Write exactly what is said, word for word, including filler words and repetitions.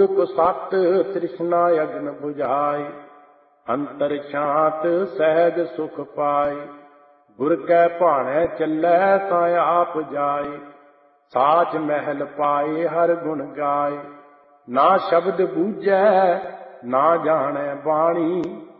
ਮੂਰਖ ਸਤ ਤ੍ਰਿਸ਼ਨਾ ਅਗਨ ਬੁਝਾਏ, ਅੰਤਰ ਸ਼ਾਂਤ ਸਹਿਜ ਸੁਖ ਪਾਏ। ਗੁਰ ਕੈ ਭਾਣੈ ਚੱਲੈ ਤਾਂ ਆਪ ਜਾਏ, ਸਾਚ ਮਹਿਲ ਪਾਏ ਹਰ ਗੁਣ ਗਾਏ। ਨਾ ਸ਼ਬਦ ਬੂਝੈ ਨਾ ਜਾਣੈ ਬਾਣੀ,